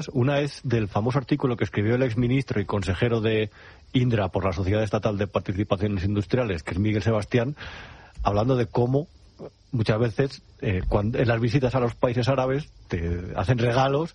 Una es del famoso artículo que escribió el exministro y consejero de Indra por la Sociedad Estatal de Participaciones Industriales, que es Miguel Sebastián, hablando de cómo muchas veces cuando en las visitas a los países árabes te hacen regalos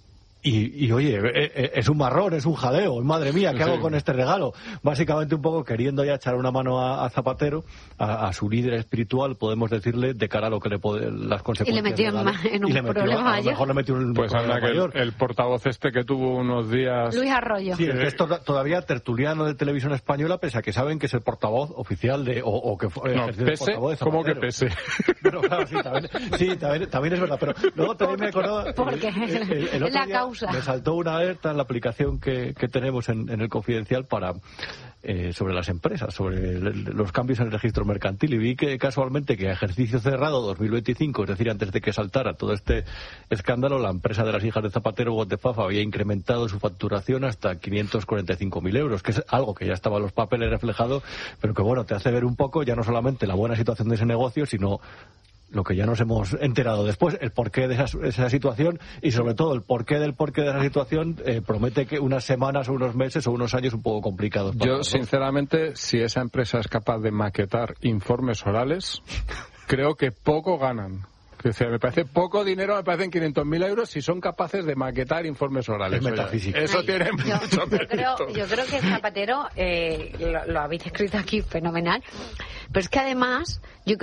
y oye, es un marrón, es un jaleo, madre mía, ¿qué hago con este regalo? Básicamente un poco queriendo ya echar una mano a Zapatero, a su líder espiritual, podemos decirle, de cara a lo que le puede, las consecuencias. Y le metió en un problema mayor. A lo mejor le metió un pues problema mayor. El portavoz que tuvo unos días... Luis Arroyo. Sí, es todavía tertuliano de Televisión Española, pese a que saben que es el portavoz oficial de... o que fue no, pese, ¿cómo que pese? Pero claro, también es verdad, pero luego también me acuerdo... Porque el otro la día causa. Me saltó una alerta en la aplicación que tenemos en el Confidencial para sobre las empresas, sobre los cambios en el registro mercantil, y vi que casualmente que a ejercicio cerrado 2025, es decir, antes de que saltara todo este escándalo, la empresa de las hijas de Zapatero, What the Fuck, había incrementado su facturación hasta 545.000 euros, que es algo que ya estaba en los papeles reflejado, pero que bueno, te hace ver un poco ya no solamente la buena situación de ese negocio, sino lo que ya nos hemos enterado después, el porqué de esa situación, y sobre todo el porqué de esa situación promete que unas semanas o unos meses o unos años un poco complicados. Yo, sinceramente, si esa empresa es capaz de maquetar informes orales, creo que poco ganan. Me parece poco dinero, me parecen 500.000 euros si son capaces de maquetar informes orales. Es metafísica. Eso tiene mucho mérito. Yo creo que Zapatero, lo habéis escrito aquí fenomenal, pero es que además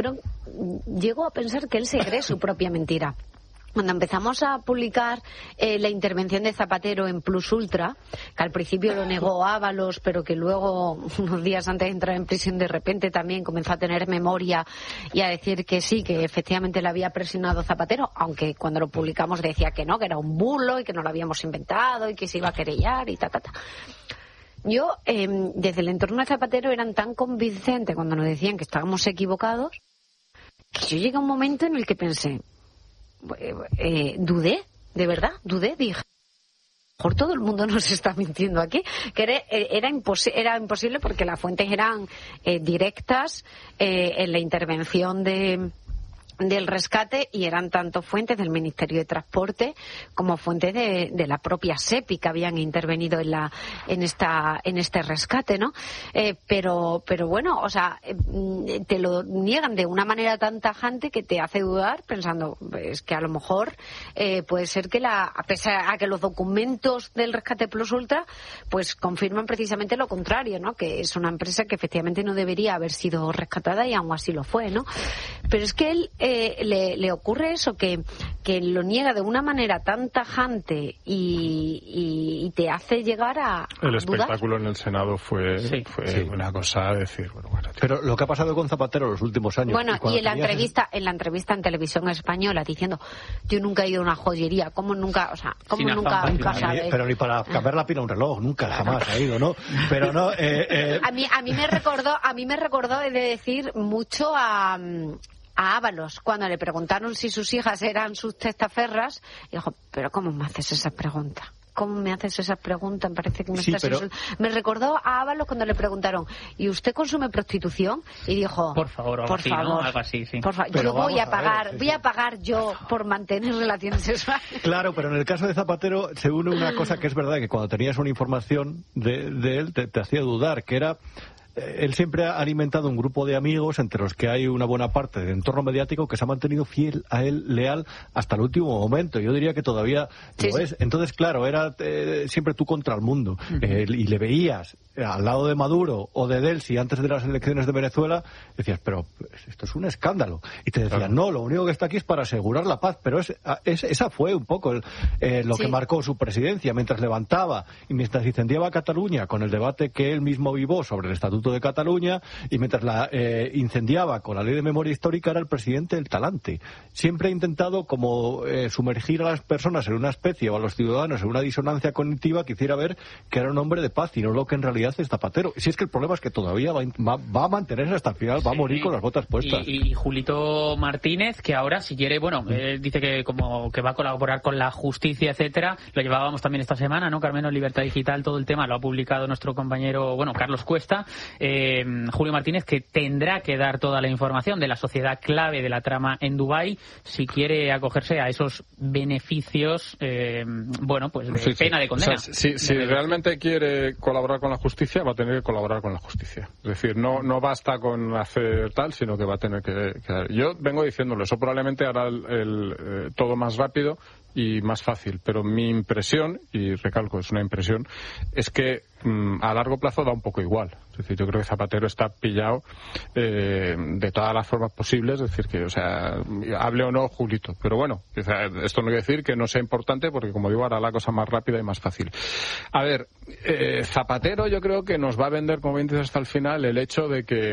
llego a pensar que él se cree su propia mentira. Cuando empezamos a publicar la intervención de Zapatero en Plus Ultra, que al principio lo negó Ábalos, pero que luego, unos días antes de entrar en prisión, de repente también comenzó a tener memoria y a decir que sí, que efectivamente le había presionado Zapatero, aunque cuando lo publicamos decía que no, que era un bulo y que no lo habíamos inventado y que se iba a querellar y ta. Yo, desde el entorno de Zapatero, eran tan convincentes cuando nos decían que estábamos equivocados, que yo llegué a un momento en el que pensé, dudé, dije, mejor todo el mundo nos está mintiendo aquí, que era imposible porque las fuentes eran directas en la intervención del rescate, y eran tanto fuentes del Ministerio de Transporte como fuentes de la propia SEPI que habían intervenido en este rescate, ¿no? Pero bueno, o sea, te lo niegan de una manera tan tajante que te hace dudar, pensando, es que a lo mejor puede ser que a pesar a que los documentos del Rescate Plus Ultra pues confirman precisamente lo contrario, ¿no? Que es una empresa que efectivamente no debería haber sido rescatada, y aún así lo fue, ¿no? Pero es que él le ocurre eso, que lo niega de una manera tan tajante y te hace llegar a el dudar. espectáculo en el Senado fue una cosa de decir, bueno. Pero lo que ha pasado con Zapatero en los últimos años... Bueno, y en la entrevista en Televisión Española diciendo, yo nunca he ido a una joyería, ¿cómo nunca? O sea, ¿cómo nunca vas a ver? Pero ni para cambiar la pila a un reloj, nunca, jamás ha ido, ¿no? Pero no... A mí me recordó, he de decir, mucho a Ábalos, cuando le preguntaron si sus hijas eran sus testaferras, y dijo, pero ¿cómo me haces esa pregunta? ¿Cómo me haces esa pregunta? Me parece que me recordó a Ábalos cuando le preguntaron, ¿y usted consume prostitución? Y dijo, por favor, algo así, sí. Por favor, yo voy a pagar yo por mantener relaciones sexuales. Claro, pero en el caso de Zapatero se une una cosa que es verdad, que cuando tenías una información de él te hacía dudar, que era... Él siempre ha alimentado un grupo de amigos entre los que hay una buena parte del entorno mediático que se ha mantenido fiel a él, leal hasta el último momento. Yo diría que todavía lo es. Entonces, claro, era siempre tú contra el mundo. Y le veías al lado de Maduro o de Delcy antes de las elecciones de Venezuela, decías, pero esto es un escándalo. Y te decían, no, lo único que está aquí es para asegurar la paz. Pero esa fue un poco lo que marcó su presidencia. Mientras levantaba y mientras incendiaba Cataluña con el debate que él mismo vivó sobre el Estatuto de Cataluña, y mientras la incendiaba con la ley de memoria histórica, era el presidente del talante. Siempre ha intentado como sumergir a las personas en una especie, o a los ciudadanos en una disonancia cognitiva que hiciera ver que era un hombre de paz y no lo que en realidad es Zapatero. Si es que el problema es que todavía va a mantenerse hasta el final, va a morir con las botas puestas. Y Julito Martínez, que ahora, si quiere, dice que como que va a colaborar con la justicia, etcétera. Lo llevábamos también esta semana, ¿no? Carmelo, Libertad Digital, todo el tema lo ha publicado nuestro compañero, Carlos Cuesta. Julio Martínez, que tendrá que dar toda la información de la sociedad clave de la trama en Dubái si quiere acogerse a esos beneficios, pues de pena de condena. O sea, si realmente quiere colaborar con la justicia, va a tener que colaborar con la justicia. Es decir, no basta con hacer tal, sino que va a tener que yo vengo diciéndolo, eso probablemente hará todo más rápido y más fácil, pero mi impresión, y recalco, es una impresión, es que a largo plazo da un poco igual. Es decir, yo creo que Zapatero está pillado de todas las formas posibles, es decir, que, o sea, hable o no Julito, pero bueno, esto no quiere decir que no sea importante, porque como digo, hará la cosa más rápida y más fácil. A ver, Zapatero yo creo que nos va a vender, como bien dices, hasta el final, el hecho de que,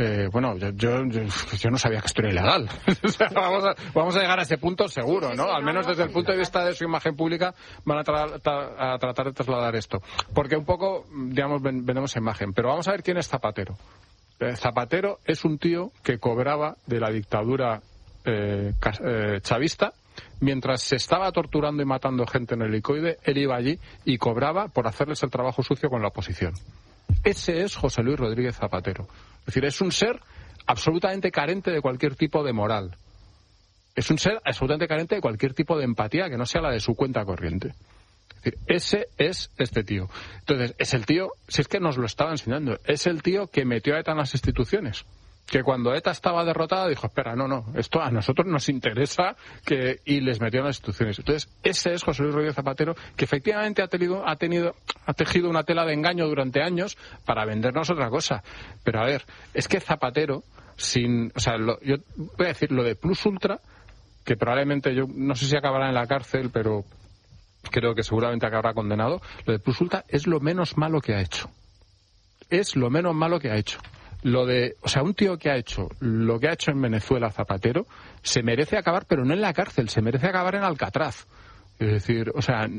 yo no sabía que esto era ilegal. O sea, vamos a llegar a ese punto seguro, ¿no? Al menos desde el punto de vista de su imagen pública van a tratar de trasladar esto. Porque un poco, digamos, vendemos imagen. Pero vamos a ver quién es Zapatero. Zapatero es un tío que cobraba de la dictadura chavista. Mientras se estaba torturando y matando gente en el Helicoide, él iba allí y cobraba por hacerles el trabajo sucio con la oposición. Ese es José Luis Rodríguez Zapatero. Es decir, es un ser absolutamente carente de cualquier tipo de moral. Es un ser absolutamente carente de cualquier tipo de empatía que no sea la de su cuenta corriente. Es decir, ese es este tío. Entonces, es el tío, si es que nos lo estaba enseñando, es el tío que metió a ETA en las instituciones. Que cuando ETA estaba derrotada dijo, espera, no, esto a nosotros nos interesa, y les metió en las instituciones. Entonces, ese es José Luis Rodríguez Zapatero, que efectivamente ha tejido una tela de engaño durante años para vendernos otra cosa. Pero a ver, es que Zapatero, yo voy a decir lo de Plus Ultra, que probablemente, yo no sé si acabará en la cárcel, pero creo que seguramente acabará condenado. Lo de Plus Ultra es lo menos malo que ha hecho. Es lo menos malo que ha hecho. Un tío que ha hecho lo que ha hecho en Venezuela, Zapatero, se merece acabar, pero no en la cárcel, se merece acabar en Alcatraz. Es decir,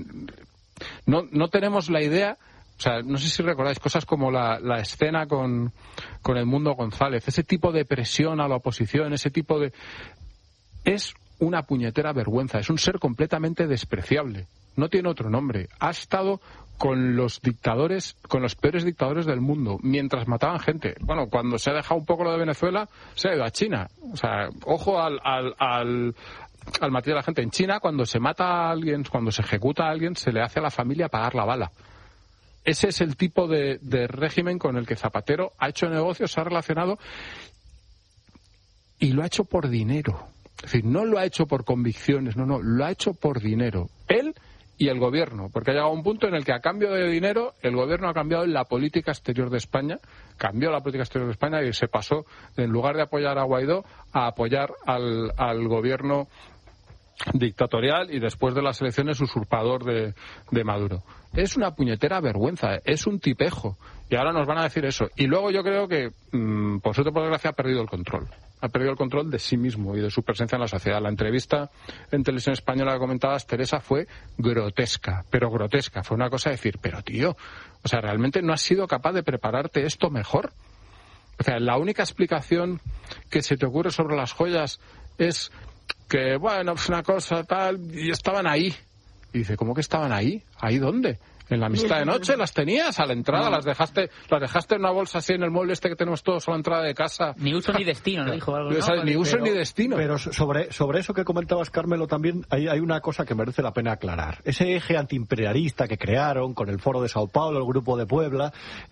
no tenemos la idea. No sé si recordáis cosas como la escena con Edmundo González, ese tipo de presión a la oposición, ese tipo de... Es una puñetera vergüenza, es un ser completamente despreciable, no tiene otro nombre. Ha estado con los dictadores, con los peores dictadores del mundo, mientras mataban gente. Bueno, cuando se ha dejado un poco lo de Venezuela, se ha ido a China. Ojo al matar a la gente. En China, cuando se mata a alguien, cuando se ejecuta a alguien, se le hace a la familia pagar la bala. Ese es el tipo de régimen con el que Zapatero ha hecho negocios, se ha relacionado, y lo ha hecho por dinero. Es decir, no lo ha hecho por convicciones, no, lo ha hecho por dinero. Él y el gobierno, porque ha llegado un punto en el que a cambio de dinero el gobierno ha cambiado la política exterior de España, cambió la política exterior de España y se pasó, en lugar de apoyar a Guaidó, a apoyar al gobierno dictatorial y después de las elecciones usurpador de Maduro. Es una puñetera vergüenza, es un tipejo, y ahora nos van a decir eso. Y luego yo creo que, por suerte, por desgracia, ha perdido el control. Ha perdido el control de sí mismo y de su presencia en la sociedad. La entrevista en Televisión Española que comentabas, Teresa, fue grotesca, pero grotesca. Fue una cosa de decir, pero tío, ¿realmente no has sido capaz de prepararte esto mejor? La única explicación que se te ocurre sobre las joyas es que, bueno, pues una cosa tal, y estaban ahí. Y dice, ¿cómo que estaban ahí? ¿Ahí dónde? ¿En la misa de noche las tenías a la entrada? No. ¿Las dejaste en una bolsa así en el mueble que tenemos todos a la entrada de casa? Ni uso ni destino, ¿no? Dijo algo. Ni uso ni destino. Pero sobre eso que comentabas, Carmelo, también hay una cosa que merece la pena aclarar. Ese eje antiimperialista que crearon con el Foro de Sao Paulo, el Grupo de Puebla,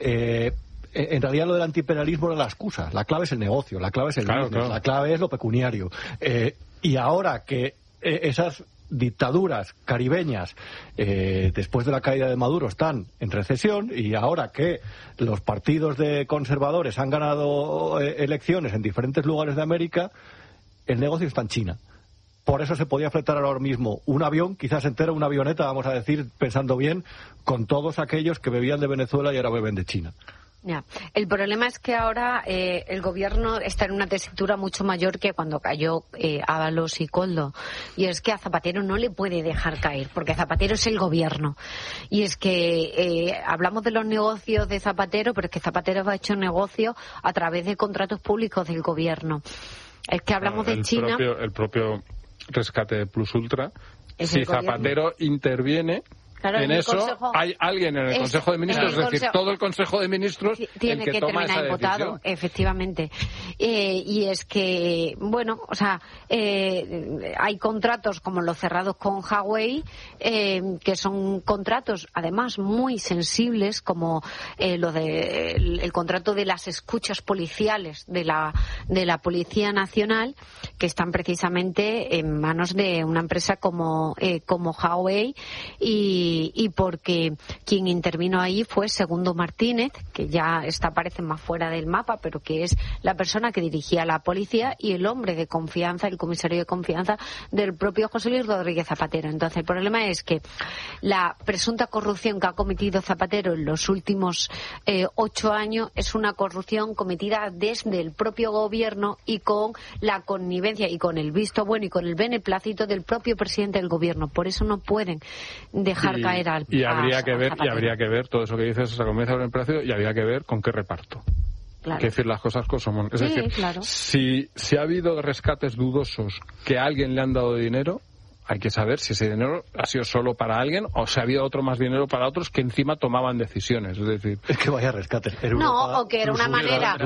en realidad lo del antiimperialismo era la excusa. La clave es el negocio, la clave es el business, claro. La clave es lo pecuniario. Y ahora que esas dictaduras caribeñas, después de la caída de Maduro, están en recesión, y ahora que los partidos de conservadores han ganado elecciones en diferentes lugares de América, el negocio está en China. Por eso se podía fletar ahora mismo un avión, quizás entera una avioneta, vamos a decir, pensando bien, con todos aquellos que bebían de Venezuela y ahora beben de China. Ya. El problema es que ahora el gobierno está en una tesitura mucho mayor que cuando cayó Ábalos y Koldo. Y es que a Zapatero no le puede dejar caer, porque Zapatero es el gobierno. Y es que hablamos de los negocios de Zapatero, pero es que Zapatero ha hecho negocios a través de contratos públicos del gobierno. Es que hablamos de China. El propio rescate de Plus Ultra. Si Zapatero interviene, Claro, en eso Consejo, hay alguien en el Consejo de Ministros, es decir, todo el Consejo de Ministros tiene el que toma esa terminar votado, decisión. efectivamente. Y es que, bueno, o sea, hay contratos como los cerrados con Huawei, que son contratos, además, muy sensibles, como el contrato de las escuchas policiales de la Policía Nacional, que están precisamente en manos de una empresa como Huawei, y porque quien intervino ahí fue Segundo Martínez, que ya parece más fuera del mapa, pero que es la persona que dirigía la policía y el hombre de confianza, el comisario de confianza del propio José Luis Rodríguez Zapatero. Entonces, el problema es que la presunta corrupción que ha cometido Zapatero en los últimos 8 años es una corrupción cometida desde el propio gobierno y con la connivencia y con el visto bueno y con el beneplácito del propio presidente del gobierno. Por eso no pueden dejar caer al habría que ver Zapatero. Y habría que ver todo eso que dices, esa conveniencia del precio, y habría que ver con qué reparto. Claro. Que decir las cosas como son. Es decir, claro. si ha habido rescates dudosos que a alguien le han dado dinero, hay que saber si ese dinero ha sido solo para alguien o si ha habido otro más dinero para otros que encima tomaban decisiones. Es decir, es que vaya rescates. O que era una manera,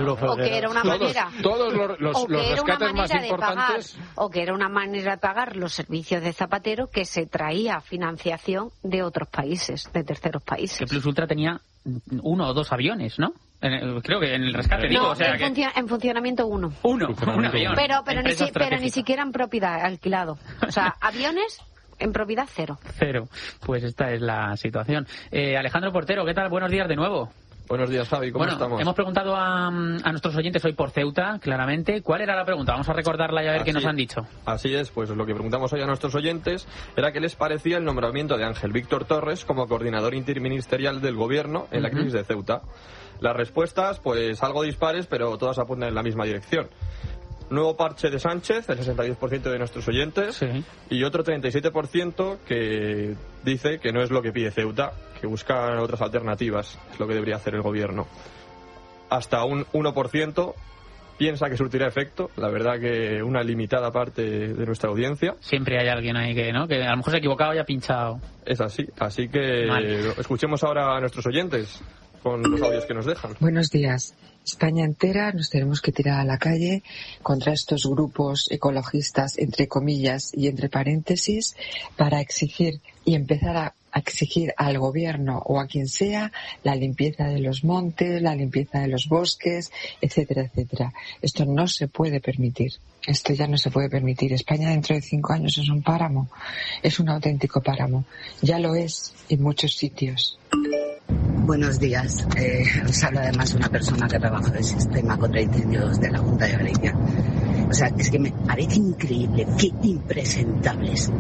todos los rescates más importantes, o que era una manera de pagar los servicios de Zapatero, que se traía financiación de otros países, de terceros países. Que Plus Ultra tenía 1 o 2 aviones, ¿no? Creo que en el rescate, en funcionamiento un avión. Pero ni siquiera en propiedad, alquilado. O sea, aviones en propiedad cero. Pues esta es la situación. Alejandro Portero, ¿qué tal? Buenos días de nuevo. Buenos días, Javi, ¿cómo estamos? Hemos preguntado a nuestros oyentes hoy por Ceuta, claramente. ¿Cuál era la pregunta? Vamos a recordarla y a ver qué nos han dicho. Así es, pues lo que preguntamos hoy a nuestros oyentes era qué les parecía el nombramiento de Ángel Víctor Torres como coordinador interministerial del gobierno en la crisis de Ceuta. Las respuestas, pues algo dispares, pero todas apuntan en la misma dirección. Nuevo parche de Sánchez, el 62% de nuestros oyentes, sí. Y otro 37% que dice que no es lo que pide Ceuta, que buscan otras alternativas, es lo que debería hacer el gobierno. Hasta un 1% piensa que surtirá efecto, la verdad que una limitada parte de nuestra audiencia. Siempre hay alguien ahí que a lo mejor se ha equivocado y ha pinchado. Es así que escuchemos ahora a nuestros oyentes con los audios que nos dejan. Buenos días. España entera nos tenemos que tirar a la calle contra estos grupos ecologistas, entre comillas y entre paréntesis, para exigir y empezar a exigir al gobierno o a quien sea la limpieza de los montes, la limpieza de los bosques, etcétera, etcétera. Esto no se puede permitir. Esto ya no se puede permitir. España dentro de 5 años es un páramo. Es un auténtico páramo. Ya lo es en muchos sitios. Buenos días. Os habla además una persona que trabaja en el sistema contra incendios de la Junta de Galicia. O sea, es que me parece increíble, qué impresentables.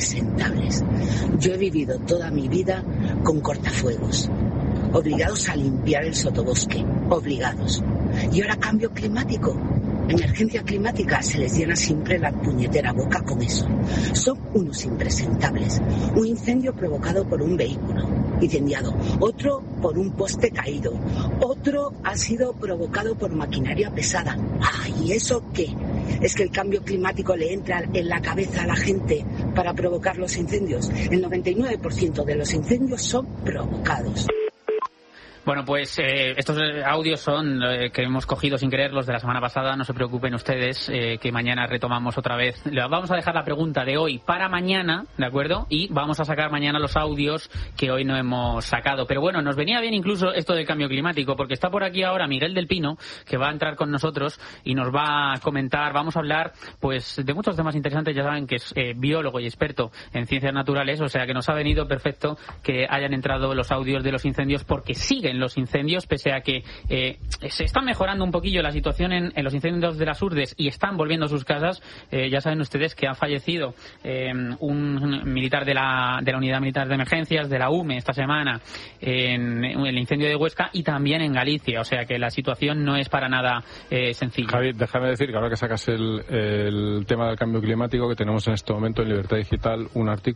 Yo he vivido toda mi vida con cortafuegos, obligados a limpiar el sotobosque, obligados. Y ahora cambio climático, emergencia climática, se les llena siempre la puñetera boca con eso. Son unos impresentables. Un incendio provocado por un vehículo incendiado, otro por un poste caído, otro ha sido provocado por maquinaria pesada. ¿Y eso qué? ¿Es que el cambio climático le entra en la cabeza a la gente para provocar los incendios? El 99% de los incendios son provocados. Bueno, pues estos audios son que hemos cogido sin querer, los de la semana pasada. No se preocupen ustedes, que mañana retomamos otra vez. Vamos a dejar la pregunta de hoy para mañana, ¿de acuerdo? Y vamos a sacar mañana los audios que hoy no hemos sacado. Pero bueno, nos venía bien incluso esto del cambio climático, porque está por aquí ahora Miguel del Pino, que va a entrar con nosotros y nos va a comentar. Vamos a hablar pues de muchos temas interesantes. Ya saben que es biólogo y experto en ciencias naturales, o sea que nos ha venido perfecto que hayan entrado los audios de los incendios, porque siguen los incendios, pese a que se está mejorando un poquillo la situación en los incendios de las Urdes y están volviendo a sus casas. Ya saben ustedes que ha fallecido un militar de la Unidad Militar de Emergencias, de la UME, esta semana, en el incendio de Huesca, y también en Galicia, o sea que la situación no es para nada sencilla. Javi, déjame decir que ahora que sacas el tema del cambio climático, que tenemos en este momento en Libertad Digital un artículo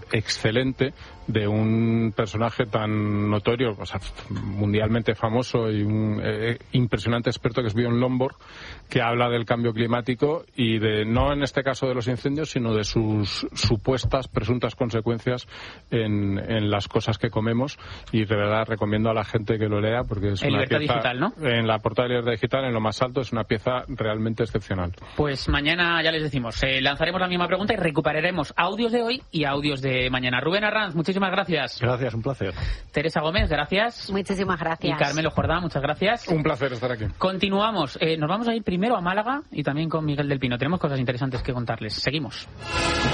excelente de un personaje tan notorio, o sea, mundialmente famoso y un impresionante experto, que es Björn Lomborg, que habla del cambio climático y de, no en este caso de los incendios, sino de sus supuestas, presuntas consecuencias en las cosas que comemos, y de verdad recomiendo a la gente que lo lea porque es una pieza digital, ¿no? En la portada de Libertad Digital, en lo más alto, es una pieza realmente excepcional. Pues mañana ya les decimos, lanzaremos la misma pregunta y recuperaremos audios de hoy y audios de mañana. Rubén Arranz, muchísimas gracias. Gracias, un placer. Teresa Gómez, gracias. Muchísimas gracias. Y Carmelo Jordán, muchas gracias. Un placer estar aquí. Continuamos. Nos vamos a ir primero a Málaga y también con Miguel del Pino. Tenemos cosas interesantes que contarles. Seguimos.